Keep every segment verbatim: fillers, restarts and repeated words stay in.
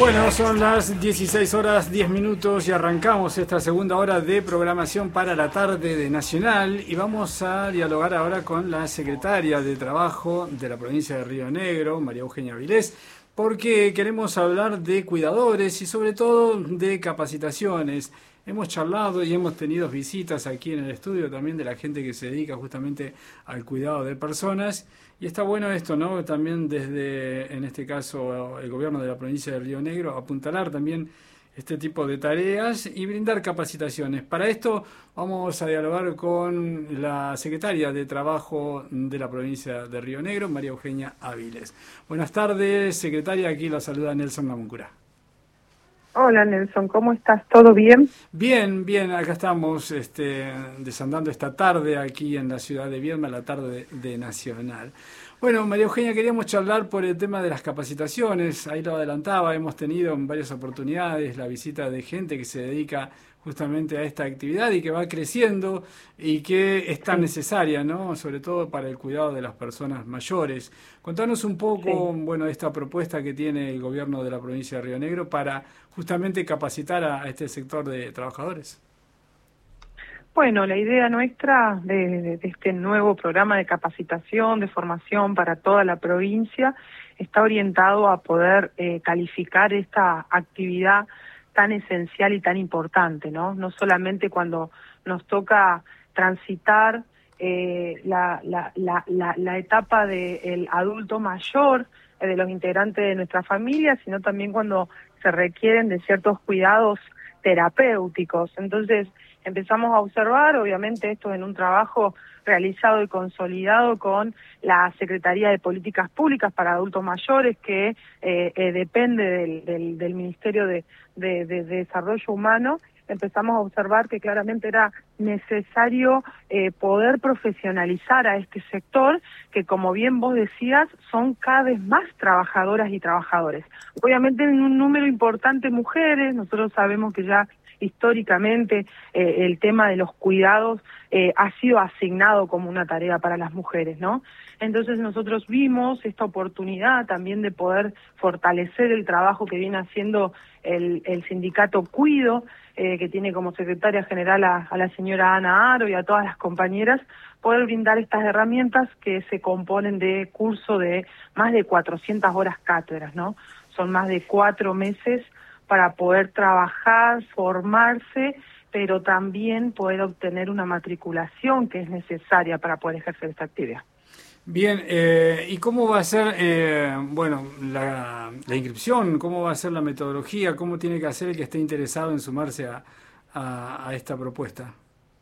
Bueno, son las dieciséis horas diez minutos y arrancamos esta segunda hora de programación para la tarde de Nacional y vamos a dialogar ahora con la secretaria de Trabajo de la provincia de Río Negro, María Eugenia Avilés, porque queremos hablar de cuidadores y sobre todo de capacitaciones. Hemos charlado y hemos tenido visitas aquí en el estudio también de la gente que se dedica justamente al cuidado de personas. Y está bueno esto, ¿no? También desde, en este caso, el gobierno de la provincia de Río Negro, apuntalar también este tipo de tareas y brindar capacitaciones. Para esto vamos a dialogar con la secretaria de Trabajo de la provincia de Río Negro, María Eugenia Avilés. Buenas tardes, secretaria. Aquí la saluda Nelson Lamuncura. Hola Nelson, ¿cómo estás? ¿Todo bien? Bien, bien, acá estamos este, desandando esta tarde aquí en la ciudad de Viedma, la tarde de, de Nacional. Bueno, María Eugenia, queríamos charlar por el tema de las capacitaciones, ahí lo adelantaba, hemos tenido en varias oportunidades la visita de gente que se dedica justamente a esta actividad y que va creciendo y que es tan sí. necesaria, ¿no? Sobre todo para el cuidado de las personas mayores. Contanos un poco, sí. bueno, esta propuesta que tiene el gobierno de la provincia de Río Negro para justamente capacitar a, a este sector de trabajadores. Bueno, la idea nuestra de, de, de este nuevo programa de capacitación, de formación para toda la provincia, está orientado a poder eh, calificar esta actividad tan esencial y tan importante, ¿no? No solamente cuando nos toca transitar eh, la, la, la, la, la etapa del adulto mayor, eh, de los integrantes de nuestra familia, sino también cuando se requieren de ciertos cuidados terapéuticos. Entonces, empezamos a observar, obviamente esto en un trabajo realizado y consolidado con la Secretaría de Políticas Públicas para Adultos Mayores, que eh, eh, depende del, del, del Ministerio de, de, de, de Desarrollo Humano. Empezamos a observar que claramente era necesario eh, poder profesionalizar a este sector, que como bien vos decías, son cada vez más trabajadoras y trabajadores. Obviamente en un número importante mujeres, nosotros sabemos que ya históricamente eh, el tema de los cuidados eh, ha sido asignado como una tarea para las mujeres, ¿no? Entonces nosotros vimos esta oportunidad también de poder fortalecer el trabajo que viene haciendo el, el sindicato Cuido, eh, que tiene como secretaria general a, a la señora Ana Aro y a todas las compañeras, poder brindar estas herramientas que se componen de curso de más de cuatrocientas horas cátedras, ¿no? Son más de cuatro meses para poder trabajar, formarse, pero también poder obtener una matriculación que es necesaria para poder ejercer esta actividad. Bien, eh, ¿y cómo va a ser, eh, bueno, la, la inscripción? ¿Cómo va a ser la metodología? ¿Cómo tiene que hacer el que esté interesado en sumarse a, a, a esta propuesta?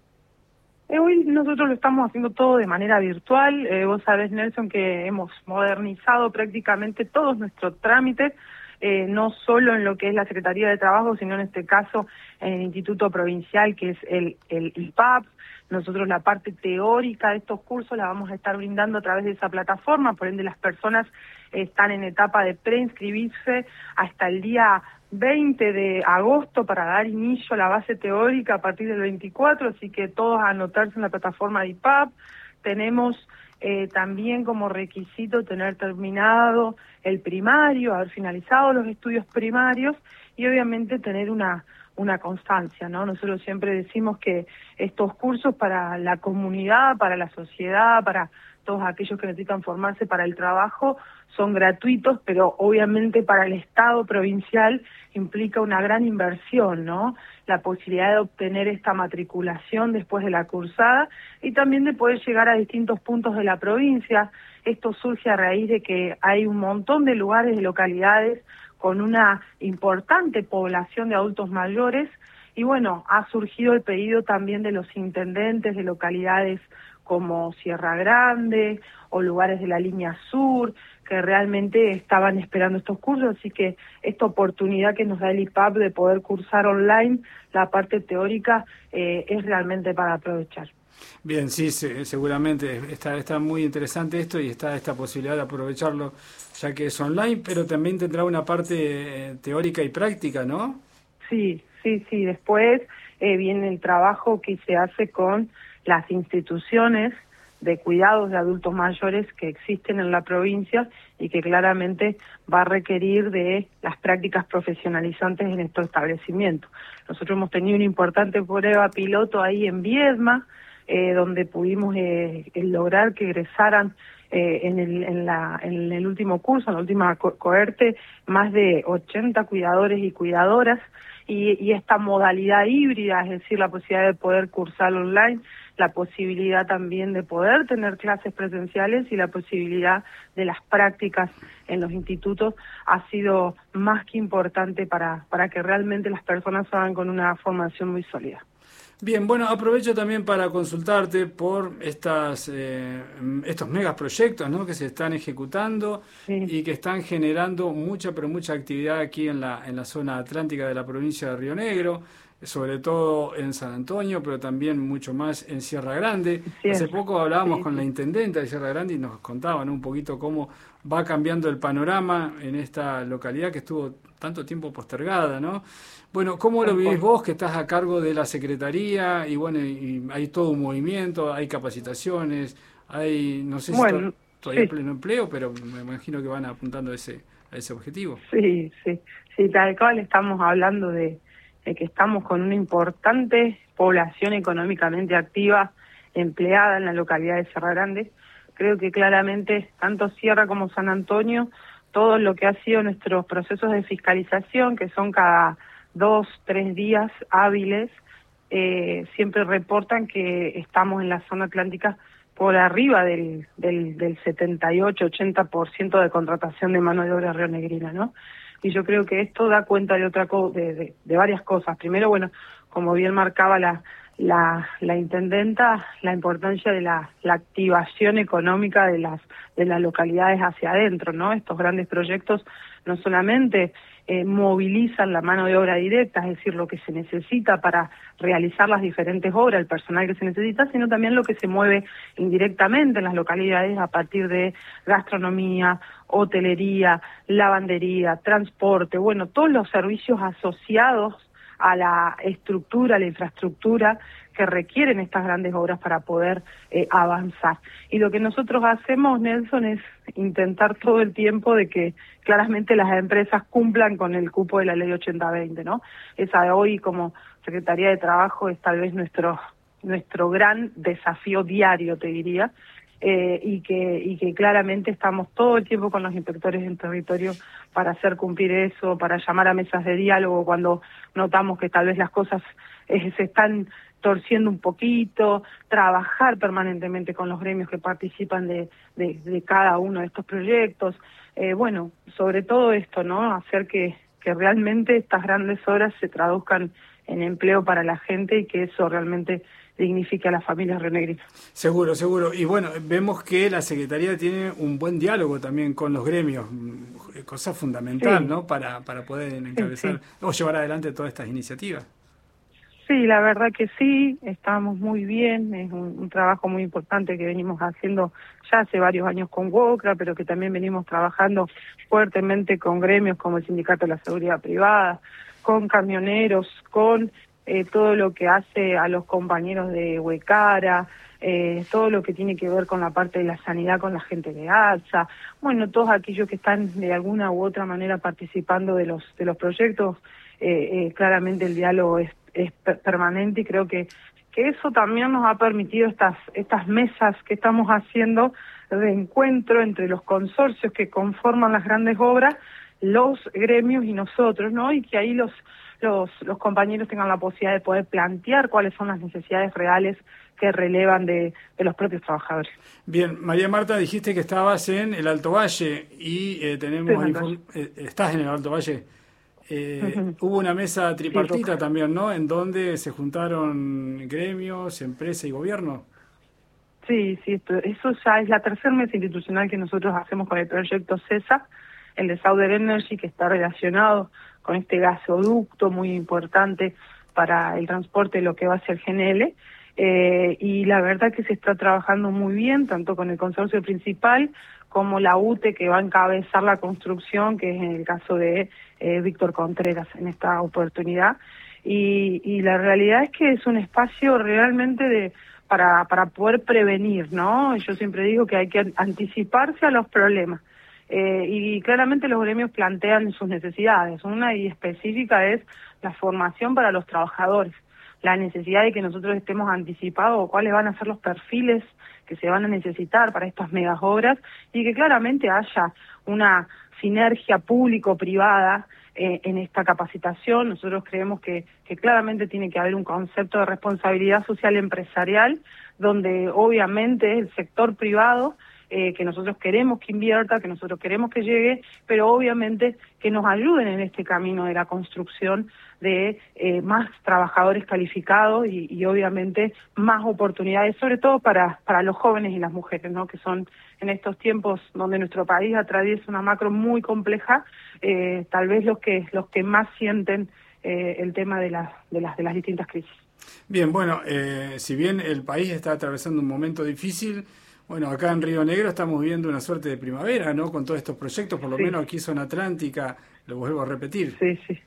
Eh, hoy nosotros lo estamos haciendo todo de manera virtual. Eh, vos sabés, Nelson, que hemos modernizado prácticamente todos nuestros trámites, Eh, no solo en lo que es la Secretaría de Trabajo, sino en este caso en el Instituto Provincial, que es el, el I P A P. Nosotros la parte teórica de estos cursos la vamos a estar brindando a través de esa plataforma, por ende las personas están en etapa de preinscribirse hasta el día veinte de agosto para dar inicio a la base teórica a partir del veinticuatro, así que todos a anotarse en la plataforma de I P A P. Tenemos Eh, también como requisito tener terminado el primario, haber finalizado los estudios primarios y obviamente tener una una constancia, ¿no? Nosotros siempre decimos que estos cursos para la comunidad, para la sociedad, para todos aquellos que necesitan formarse para el trabajo, son gratuitos, pero obviamente para el Estado provincial implica una gran inversión, ¿no? La posibilidad de obtener esta matriculación después de la cursada y también de poder llegar a distintos puntos de la provincia. Esto surge a raíz de que hay un montón de lugares, de localidades con una importante población de adultos mayores y bueno, ha surgido el pedido también de los intendentes de localidades como Sierra Grande o lugares de la línea sur, que realmente estaban esperando estos cursos, así que esta oportunidad que nos da el I P A P de poder cursar online la parte teórica eh, es realmente para aprovechar. Bien, sí, sí, seguramente está, está muy interesante esto y está esta posibilidad de aprovecharlo ya que es online, pero también tendrá una parte eh, teórica y práctica, ¿no? Sí, sí, sí, después eh, viene el trabajo que se hace con las instituciones de cuidados de adultos mayores que existen en la provincia y que claramente va a requerir de las prácticas profesionalizantes en estos establecimientos. Nosotros hemos tenido una importante prueba piloto ahí en Viedma, eh, donde pudimos eh, lograr que egresaran eh, en, el, en, la, en el último curso, en la última co cohorte, más de ochenta cuidadores y cuidadoras, y, y esta modalidad híbrida, es decir, la posibilidad de poder cursar online, la posibilidad también de poder tener clases presenciales y la posibilidad de las prácticas en los institutos ha sido más que importante para, para que realmente las personas salgan con una formación muy sólida. Bien, bueno, aprovecho también para consultarte por estas eh, estos megaproyectos, ¿no?, que se están ejecutando, sí, y que están generando mucha, pero mucha actividad aquí en la, en la zona atlántica de la provincia de Río Negro, sobre todo en San Antonio, pero también mucho más en Sierra Grande. Sí, hace poco hablábamos sí, con sí. la intendenta de Sierra Grande y nos contaban un poquito cómo va cambiando el panorama en esta localidad que estuvo tanto tiempo postergada, ¿no? Bueno, ¿cómo lo vivís vos, que estás a cargo de la Secretaría? Y bueno, y hay todo un movimiento, hay capacitaciones, hay, no sé si bueno, to todavía sí. pleno empleo, pero me imagino que van apuntando a ese, a ese objetivo. Sí, sí, sí, tal cual estamos hablando de, de que estamos con una importante población económicamente activa, empleada en la localidad de Sierra Grande. Creo que claramente, tanto Sierra como San Antonio, todo lo que ha sido nuestros procesos de fiscalización, que son cada dos, tres días hábiles, eh, siempre reportan que estamos en la zona atlántica por arriba del, del, del setenta y ocho, ochenta por ciento de contratación de mano de obra rionegrina, ¿no? Y yo creo que esto da cuenta de otra co de, de, de varias cosas. Primero, bueno, como bien marcaba la, la, la intendenta, la importancia de la, la activación económica de las, de las localidades hacia adentro, ¿no? Estos grandes proyectos no solamente eh, movilizan la mano de obra directa, es decir, lo que se necesita para realizar las diferentes obras, el personal que se necesita, sino también lo que se mueve indirectamente en las localidades a partir de gastronomía, hotelería, lavandería, transporte, bueno, todos los servicios asociados a la estructura, a la infraestructura que requieren estas grandes obras para poder eh, avanzar. Y lo que nosotros hacemos, Nelson, es intentar todo el tiempo de que claramente las empresas cumplan con el cupo de la ley ochenta veinte, ¿no? Esa de hoy como Secretaría de Trabajo es tal vez nuestro, nuestro gran desafío diario, te diría, Eh, y que y que claramente estamos todo el tiempo con los inspectores en territorio para hacer cumplir eso, para llamar a mesas de diálogo cuando notamos que tal vez las cosas eh, se están torciendo un poquito, trabajar permanentemente con los gremios que participan de, de, de cada uno de estos proyectos, eh, bueno, sobre todo esto, ¿no? Hacer que, que realmente estas grandes obras se traduzcan en empleo para la gente y que eso realmente dignifique a las familias rionegrinas. Seguro, seguro. Y bueno, vemos que la Secretaría tiene un buen diálogo también con los gremios, cosa fundamental, sí, ¿no? Para, para poder encabezar sí, sí. o llevar adelante todas estas iniciativas. Sí, la verdad que sí, estamos muy bien, es un, un trabajo muy importante que venimos haciendo ya hace varios años con WOCRA, pero que también venimos trabajando fuertemente con gremios como el Sindicato de la Seguridad Privada, con camioneros, con eh, todo lo que hace a los compañeros de Huecara, eh, todo lo que tiene que ver con la parte de la sanidad con la gente de ATSA, bueno, todos aquellos que están de alguna u otra manera participando de los de los proyectos, eh, eh, claramente el diálogo es, es permanente y creo que que eso también nos ha permitido estas estas mesas que estamos haciendo de encuentro entre los consorcios que conforman las grandes obras, los gremios y nosotros, ¿no? Y que ahí los los los compañeros tengan la posibilidad de poder plantear cuáles son las necesidades reales que relevan de, de los propios trabajadores. Bien, María Marta, dijiste que estabas en el Alto Valle y eh, tenemos sí, eh, estás en el Alto Valle. Eh, uh-huh. Hubo una mesa tripartita sí, también, ¿no? En donde se juntaron gremios, empresa y gobierno. Sí, sí, eso ya es la tercera mesa institucional que nosotros hacemos con el proyecto CESA, el de Southern Energy, que está relacionado con este gasoducto muy importante para el transporte de lo que va a ser G N L, eh, y la verdad que se está trabajando muy bien, tanto con el consorcio principal como la U T E, que va a encabezar la construcción, que es en el caso de eh, Víctor Contreras en esta oportunidad, y, y la realidad es que es un espacio realmente de para, para poder prevenir, ¿no? Yo siempre digo que hay que anticiparse a los problemas. Eh, y claramente los gremios plantean sus necesidades. Una y específica es la formación para los trabajadores, la necesidad de que nosotros estemos anticipados o cuáles van a ser los perfiles que se van a necesitar para estas megas obras y que claramente haya una sinergia público-privada eh, en esta capacitación. Nosotros creemos que, que claramente tiene que haber un concepto de responsabilidad social empresarial donde obviamente el sector privado Eh, que nosotros queremos que invierta, que nosotros queremos que llegue, pero obviamente que nos ayuden en este camino de la construcción de eh, más trabajadores calificados y, y obviamente más oportunidades, sobre todo para, para los jóvenes y las mujeres, ¿no? Que son en estos tiempos donde nuestro país atraviesa una macro muy compleja, eh, tal vez los que los que más sienten eh, el tema de, la, de, las, de las distintas crisis. Bien, bueno, eh, si bien el país está atravesando un momento difícil, bueno, acá en Río Negro estamos viviendo una suerte de primavera, ¿no? Con todos estos proyectos, por lo sí. menos aquí Zona Atlántica, lo vuelvo a repetir. Sí, sí.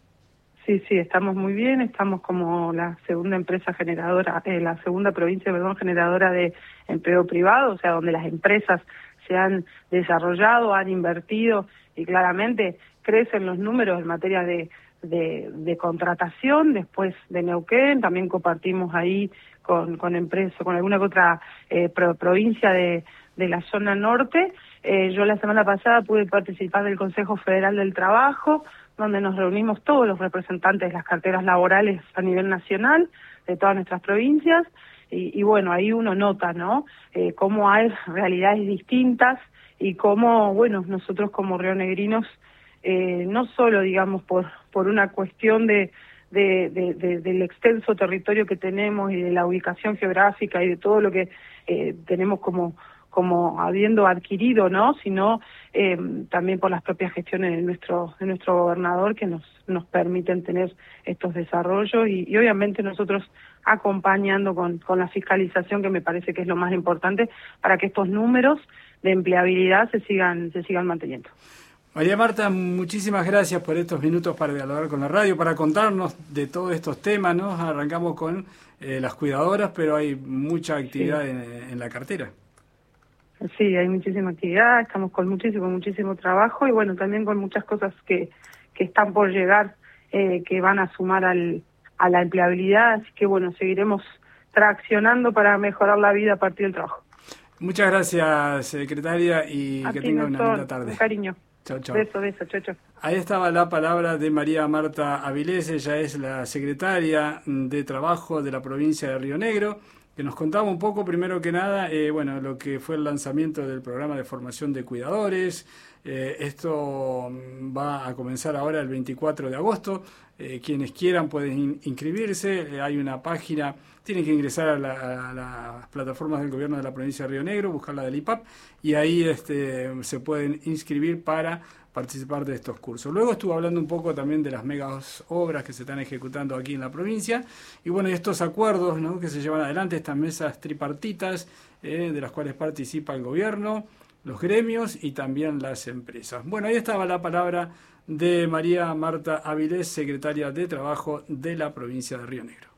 Sí, sí, estamos muy bien, estamos como la segunda empresa generadora, eh, la segunda provincia, perdón, generadora de empleo privado, o sea, donde las empresas se han desarrollado, han invertido y claramente crecen los números en materia de, de, de contratación. Después de Neuquén, también compartimos ahí con, con empresas, con alguna que otra eh, pro, provincia de, de la zona norte. Eh, yo la semana pasada pude participar del Consejo Federal del Trabajo, donde nos reunimos todos los representantes de las carteras laborales a nivel nacional, de todas nuestras provincias, y, y bueno, ahí uno nota, ¿no?, eh, cómo hay realidades distintas y cómo, bueno, nosotros como rionegrinos, eh, no solo, digamos, por, por una cuestión de De, de, de, del extenso territorio que tenemos y de la ubicación geográfica y de todo lo que eh, tenemos como como habiendo adquirido, ¿no?, sino eh, también por las propias gestiones de nuestro de nuestro gobernador que nos nos permiten tener estos desarrollos y, y obviamente nosotros acompañando con, con la fiscalización, que me parece que es lo más importante para que estos números de empleabilidad se sigan se sigan manteniendo. María Marta, muchísimas gracias por estos minutos para dialogar con la radio, para contarnos de todos estos temas, ¿no? Arrancamos con eh, las cuidadoras, pero hay mucha actividad sí. en, en la cartera. Sí, hay muchísima actividad, estamos con muchísimo, muchísimo trabajo y bueno, también con muchas cosas que, que están por llegar, eh, que van a sumar al, a la empleabilidad, así que bueno, seguiremos traccionando para mejorar la vida a partir del trabajo. Muchas gracias, secretaria, y a que tenga una linda tarde. Un cariño. Chau, chau. Beso, beso, chau, chau. Ahí estaba la palabra de María Marta Avilés, ella es la secretaria de Trabajo de la provincia de Río Negro, que nos contaba un poco, primero que nada, eh, bueno, lo que fue el lanzamiento del programa de formación de cuidadores. Eh, esto va a comenzar ahora el veinticuatro de agosto. Eh, quienes quieran pueden in- inscribirse. Eh, hay una página, tienen que ingresar a, la, a las plataformas del gobierno de la provincia de Río Negro, buscar la del I P A P, y ahí este, se pueden inscribir para participar de estos cursos. Luego estuve hablando un poco también de las megas obras que se están ejecutando aquí en la provincia y bueno, estos acuerdos, ¿no?, que se llevan adelante, estas mesas tripartitas eh, de las cuales participa el gobierno, los gremios y también las empresas. Bueno, ahí estaba la palabra de María Marta Avilés, secretaria de Trabajo de la provincia de Río Negro.